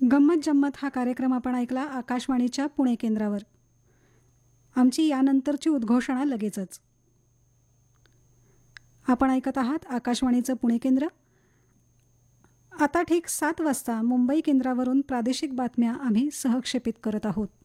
गंमत जम्मत हा कार्यक्रम आपण ऐकला आकाशवाणीच्या पुणे केंद्रावर. आमची यानंतरची उद्घोषणा लगेचच. आपण ऐकत आहात आकाशवाणीचं पुणे केंद्र. आता ठीक 7 वाजता मुंबई केंद्रावरून प्रादेशिक बातम्या आम्ही सहक्षेपित करत आहोत.